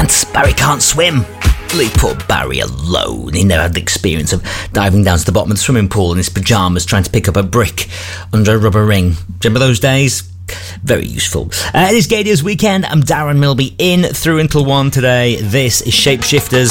can't. Barry can't swim. Leave poor Barry alone. He never had the experience of diving down to the bottom of the swimming pool in his pyjamas trying to pick up a brick under a rubber ring. Remember those days? Very useful. It is Gay Deals Weekend. I'm Darren Milby, in through until 1 today. This is Shapeshifters.